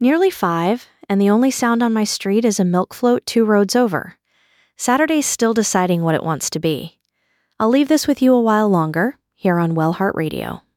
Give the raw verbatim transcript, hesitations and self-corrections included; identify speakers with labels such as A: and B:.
A: Nearly five, and the only sound on my street is a milk float two roads over. Saturday's still deciding what it wants to be. I'll leave this with you a while longer, here on Well Heart Radio.